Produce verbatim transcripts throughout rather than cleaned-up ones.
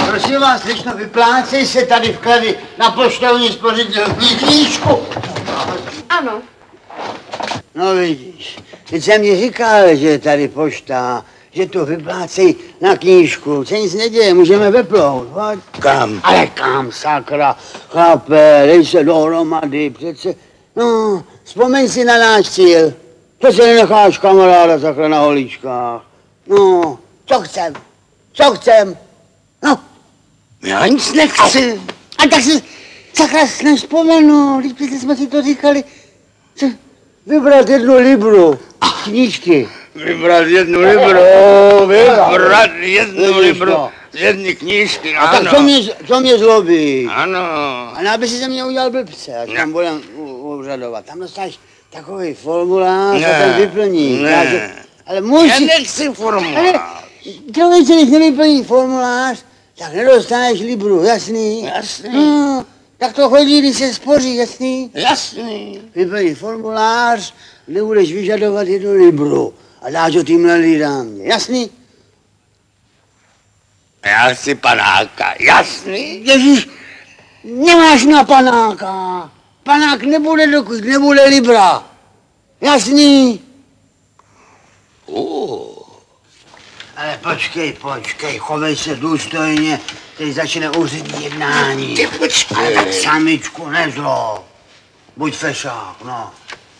Prosím vás, slyšno, vyplácej se tady vklady na poštovní spořitelní knížku. Ano. No vidíš, teď jsem mi říkal, že je tady pošta, že to vyplácej na knížku. Se nic neděje, můžeme veplout. Pojď. Kam? Ale kam, sakra, chlape, dej se dohromady, přece. No, vzpomeň si na náš cíl. To se nenecháš kamaráda sakra na holičkách. No, co chcem? Co chcem? No. Já nic nechci. A tak si sakra nevzpomenu, když jsme si to říkali. Co? Vybrat jednu libru z knížky. Vybrat jednu libru, vybrat jednu libru z jedné knížky, A ano. tak co mě, co mě zlobí? Ano. A aby si ze mě udělal blbce, až tam budem úřadovat. Tam dostaneš takový formulář a ten vyplní. Ne. Takže, ale musí... Já nechci formulář. Člověče, když nevyplní formulář, tak nedostaneš libru, jasný? Jasný. No, tak to chodí, když se spoří, jasný? Jasný. Vyplní formulář, nebudeš vyžadovat jednu libru a dáš ho týmhle lidám, jasný? Já chci panáka, jasný? Ježíš, nemáš na panáka. Panák nebude, dokud nebude libra. Jasný? Uh. Ale počkej, počkej, chovej se důstojně, teď začne úřední jednání. Ty počkej. Ale tak samičku nezlo. Buď fešák, no.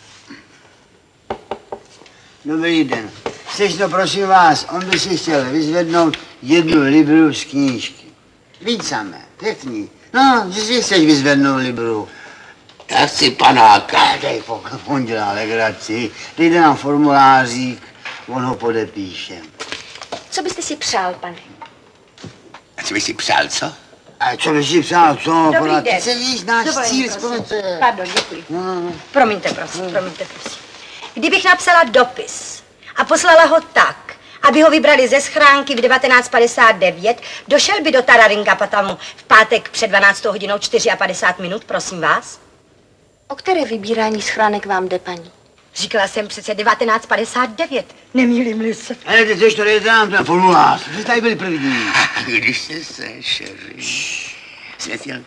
Dobrý den. Slyšno, prosím vás, on by si chtěl vyzvednout jednu libru z knížky. Víc samé, pěkný. No, že si chceš vyzvednout libru. Já chci panáka. Dej, on dělá legraci. Dejte nám formulářík, on ho podepíše. Co byste si přál, pane? A co bys si přál, co? A co bys si přál, co? Dobrý Podat, den. ty se víš, náš Dovolím, cíl, prosím. skonce. Pardon, děkuji. No, no, no. Promiňte, prosím, promiňte, prosím. Kdybych napsala dopis a poslala ho tak, aby ho vybrali ze schránky v devatenáct padesát devět, došel by do Tararingapatamu v pátek před dvanáctou hodinou padesát čtyři minut, prosím vás? O které vybírání schránek vám jde, paní? Říkala jsem přece devatenáct padesát devět, nemýlím-li se. Ale ty chceš to, dejte nám ten formulář, že tady byli první. Když se se šeří. Světěl